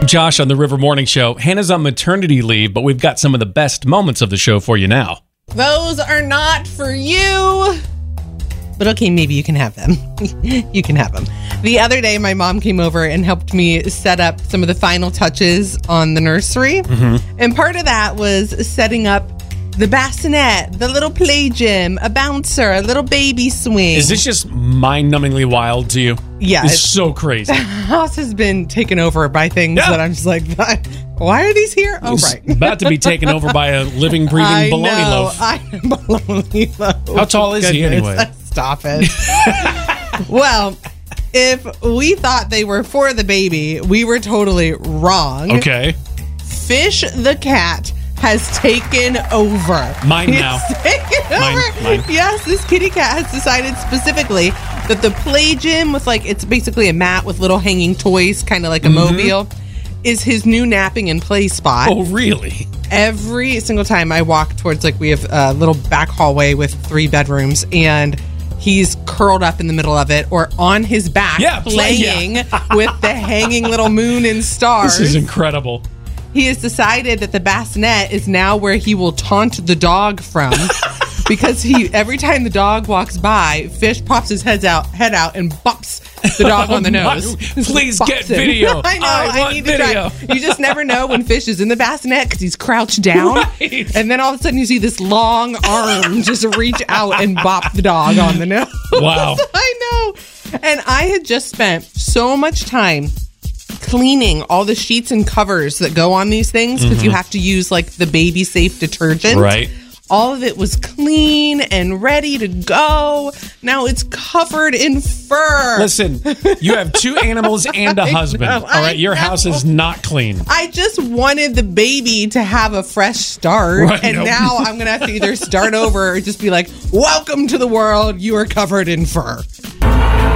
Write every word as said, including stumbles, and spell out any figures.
Josh on the River Morning Show. Hannah's on maternity leave, but we've got some of the best moments of the show for you now. Those are not for you. But okay, maybe you can have them. You can have them. The other day, my mom came over and helped me set up some of the final touches on the nursery. Mm-hmm. And part of that was setting up the bassinet, the little play gym, a bouncer, a little baby swing. Is this just mind-numbingly wild to you? Yeah. It's, it's so crazy. The house has been taken over by things yeah. that I'm just like, why are these here? Oh, it's right. about to be taken over by a living, breathing I bologna know, loaf. I bologna loaf. How tall is Goodness. he anyway? Stop it. Well, if we thought they were for the baby, we were totally wrong. Okay. Fish the cat has taken over. Mine He's now. Taken Mine, over. mine. Yes, this kitty cat has decided specifically that the play gym with like, it's basically a mat with little hanging toys, kind of like a Mm-hmm. mobile, is his new napping and play spot. Oh, really? Every single time I walk towards, like, we have a little back hallway with three bedrooms, and he's curled up in the middle of it or on his back yeah, playing yeah. with the hanging little moon and stars. This is incredible. He has decided that the bassinet is now where he will taunt the dog from because he every time the dog walks by, Fish pops his head out, head out and bops the dog on the nose. Please Bops get him. video. I know. I, I, want need video. to try. You just never know when Fish is in the bassinet because he's crouched down. Right. And then all of a sudden you see this long arm just reach out and bop the dog on the nose. Wow. I know. And I had just spent so much time cleaning all the sheets and covers that go on these things because mm-hmm. you have to use like the baby safe detergent. Right. All of it was clean and ready to go. Now it's covered in fur. Listen, you have two animals and a husband. know, all right, your know. house is not clean. I just wanted the baby to have a fresh start. Right, and nope. now I'm going to have to either start over or just be like, welcome to the world. You are covered in fur.